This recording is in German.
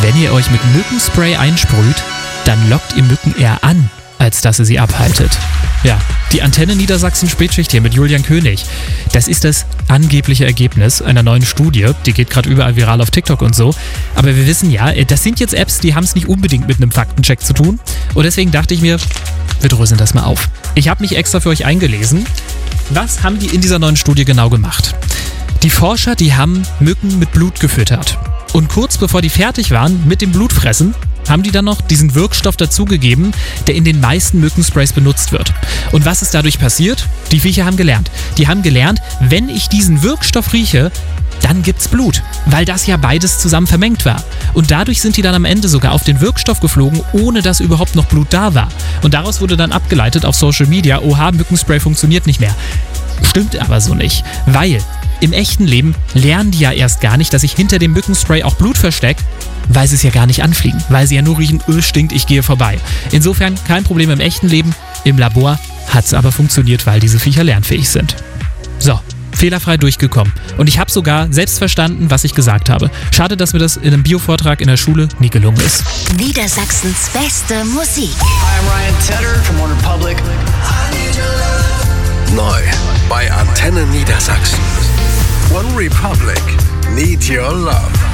wenn ihr euch mit Mückenspray einsprüht, dann lockt ihr Mücken eher an, als dass ihr sie abhaltet. Ja, die Antenne Niedersachsen Spätschicht hier mit Julian König. Das ist das angebliche Ergebnis einer neuen Studie. Die geht gerade überall viral auf TikTok und so. Aber wir wissen ja, das sind jetzt Apps, die haben es nicht unbedingt mit einem Faktencheck zu tun. Und deswegen dachte ich mir, wir dröseln das mal auf. Ich habe mich extra für euch eingelesen. Was haben die in dieser neuen Studie genau gemacht? Die Forscher, die haben Mücken mit Blut gefüttert. Und kurz bevor die fertig waren mit dem Blutfressen, haben die dann noch diesen Wirkstoff dazugegeben, der in den meisten Mückensprays benutzt wird. Und was ist dadurch passiert? Die Viecher haben gelernt. Die haben gelernt, wenn ich diesen Wirkstoff rieche, dann gibt's Blut, weil das ja beides zusammen vermengt war. Und dadurch sind die dann am Ende sogar auf den Wirkstoff geflogen, ohne dass überhaupt noch Blut da war. Und daraus wurde dann abgeleitet auf Social Media, oha, Mückenspray funktioniert nicht mehr. Stimmt aber so nicht, weil im echten Leben lernen die ja erst gar nicht, dass sich hinter dem Mückenspray auch Blut versteckt, weil sie es ja gar nicht anfliegen, weil sie ja nur riechen, stinkt, ich gehe vorbei. Insofern kein Problem im echten Leben, im Labor hat es aber funktioniert, weil diese Viecher lernfähig sind. So, fehlerfrei durchgekommen. Und ich habe sogar selbst verstanden, was ich gesagt habe. Schade, dass mir das in einem Bio-Vortrag in der Schule nie gelungen ist. Niedersachsens beste Musik. Hi, I'm Ryan Tedder from OneRepublic. Neu bei Antenne Niedersachsen. OneRepublic. Need Your Love.